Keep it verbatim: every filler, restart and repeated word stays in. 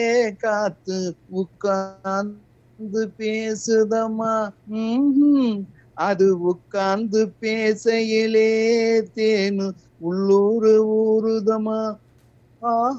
காத்து உட்கார்ந்து பேசுதம்மா. ம்ஹும். அது உட்கார்ந்து பேசையிலே தேனு உள்ளூரு ஊருதமா. ஆ